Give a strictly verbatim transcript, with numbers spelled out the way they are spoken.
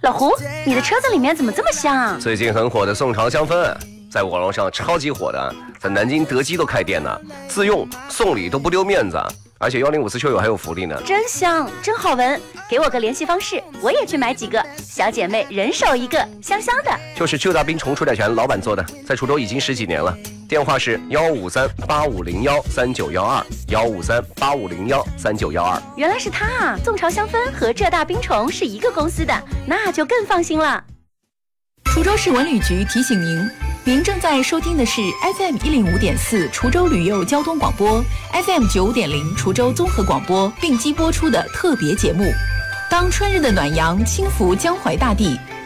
老胡，你的车子里面怎么这么香啊？ 最近很火的宋朝香氛，在网络上超级火的，在南京德基都开店呢，自用送礼都不丢面子，而且幺零五四车友还有福利呢。 真香，真好闻，给我个联系方式，我也去买几个，小姐妹人手一个，香香的。 就是浙大冰虫除甲醛老板做的，在滁州已经十几年了。电话是幺五三八五零幺三九幺二，幺五三八五零幺三九幺二。 原来是他啊！宋朝香氛和浙大冰虫是一个公司的，那就更放心了。 滁州市文旅局提醒您，您正在收听的是 F M 一零五点四滁州旅游交通广播 ，F M 九点零滁州综合广播并机播出的特别节目。当春日的暖阳轻拂江淮大地，